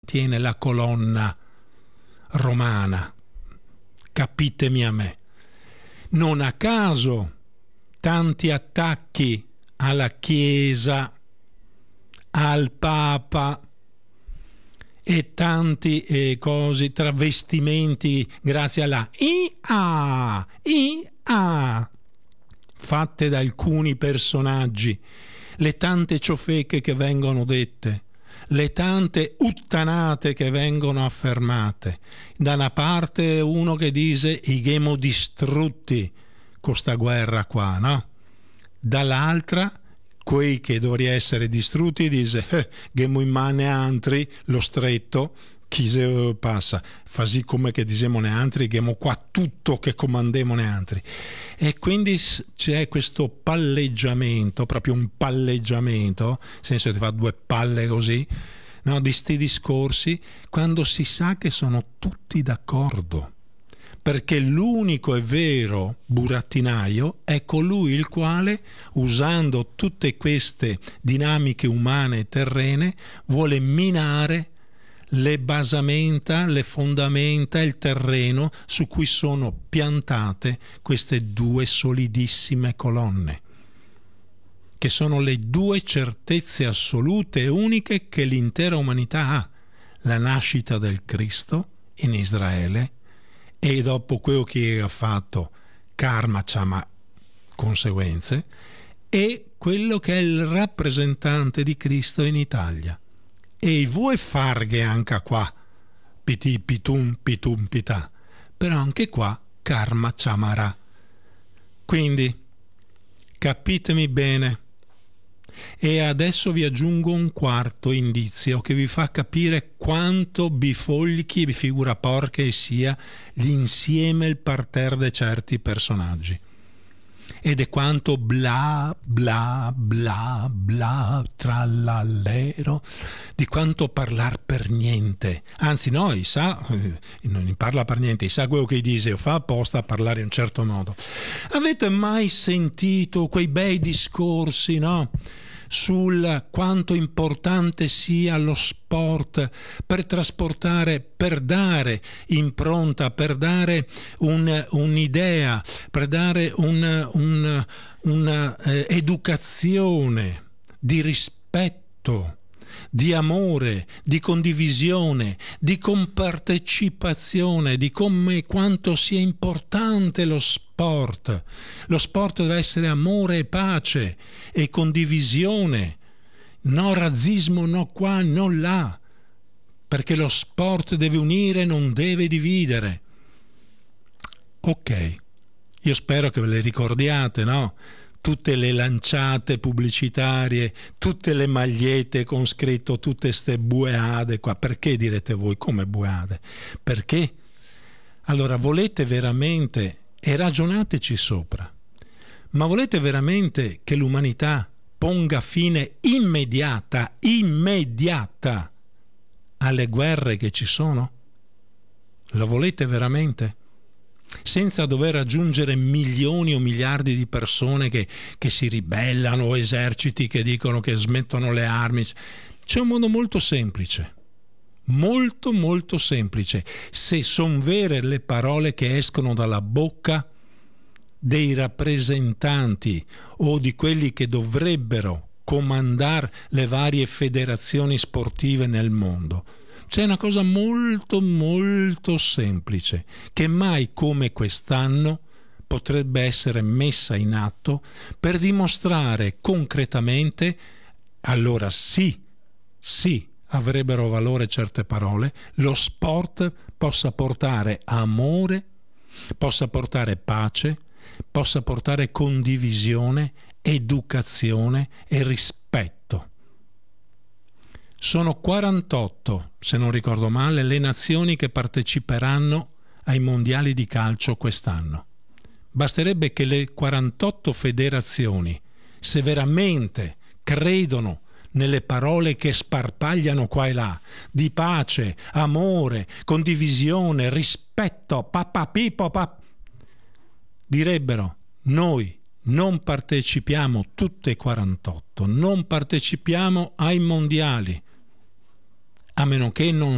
mantiene la colonna romana. Capitemi a me. Non a caso tanti attacchi alla Chiesa, al Papa e tanti travestimenti grazie alla IA fatte da alcuni personaggi, le tante ciofeche che vengono dette, le tante uttanate che vengono affermate. Da una parte uno che dice "igemo distrutti con sta guerra qua", no? Dall'altra quei che dovrebbero essere distrutti dice "gemo in mane antri lo stretto, chi se passa", fasi come che diciamo neantri, gemo qua tutto che comandemo neantri. E quindi c'è questo palleggiamento, proprio un palleggiamento, nel senso che ti fa due palle così, no, di sti discorsi, quando si sa che sono tutti d'accordo, perché l'unico e vero burattinaio è colui il quale, usando tutte queste dinamiche umane e terrene, vuole minare le basamenta, le fondamenta, il terreno su cui sono piantate queste due solidissime colonne, che sono le due certezze assolute e uniche che l'intera umanità ha: la nascita del Cristo in Israele, e dopo quello che ha fatto karma c'ha conseguenze, e quello che è il rappresentante di Cristo in Italia. E voi farghe anche qua, piti pitum pitum pità, però anche qua karma chamarà. Quindi capitemi bene. E adesso vi aggiungo un quarto indizio che vi fa capire quanto bifolchi e figura porca sia l'insieme, il parterre di certi personaggi. Ed è quanto bla bla bla bla trallallero, di quanto parlar per niente. Anzi no, non parla per niente, sa quello che dice, o fa apposta a parlare in un certo modo. Avete mai sentito quei bei discorsi, no? Sul quanto importante sia lo sport per trasportare, per dare impronta, per dare un'idea, per dare una educazione di rispetto, di amore, di condivisione, di compartecipazione, di come quanto sia importante lo sport. Lo sport deve essere amore e pace e condivisione, no razzismo, no qua, no là, perché lo sport deve unire, non deve dividere. Ok, io spero che ve le ricordiate, no? Tutte le lanciate pubblicitarie, tutte le magliette con scritto tutte ste bueade qua. Perché, direte voi, come bueade? Perché? Allora, volete veramente, e ragionateci sopra, ma volete veramente che l'umanità ponga fine immediata alle guerre che ci sono? Lo volete veramente? Senza dover aggiungere milioni o miliardi di persone che si ribellano, o eserciti che dicono che smettono le armi. C'è un modo molto semplice, molto molto semplice, se son vere le parole che escono dalla bocca dei rappresentanti o di quelli che dovrebbero comandare le varie federazioni sportive nel mondo. C'è una cosa molto molto semplice che mai come quest'anno potrebbe essere messa in atto per dimostrare concretamente, allora sì, avrebbero valore certe parole, lo sport possa portare amore, possa portare pace, possa portare condivisione, educazione e rispetto. Sono 48, se non ricordo male, le nazioni che parteciperanno ai mondiali di calcio quest'anno. Basterebbe che le 48 federazioni, se veramente credono nelle parole che sparpagliano qua e là, di pace, amore, condivisione, rispetto, direbbero: noi non partecipiamo, tutte 48, non partecipiamo ai mondiali, a meno che non